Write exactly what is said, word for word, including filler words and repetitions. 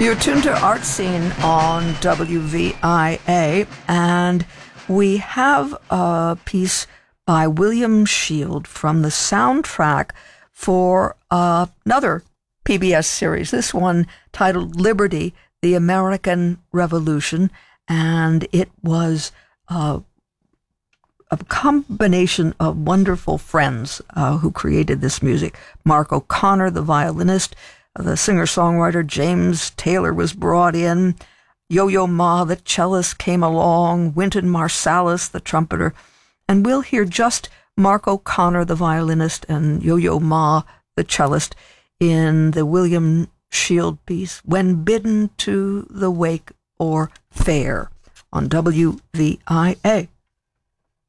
You're tuned to Art Scene on W V I A, and we have a piece by William Shield from the soundtrack for uh, another P B S series, this one titled Liberty, the American Revolution, and it was uh, a combination of wonderful friends uh, who created this music. Mark O'Connor, the violinist, the singer-songwriter James Taylor was brought in. Yo-Yo Ma, the cellist, came along. Wynton Marsalis, the trumpeter. And we'll hear just Mark O'Connor, the violinist, and Yo-Yo Ma, the cellist, in the William Shield piece, When Bidden to the Wake or Fair, on W V I A.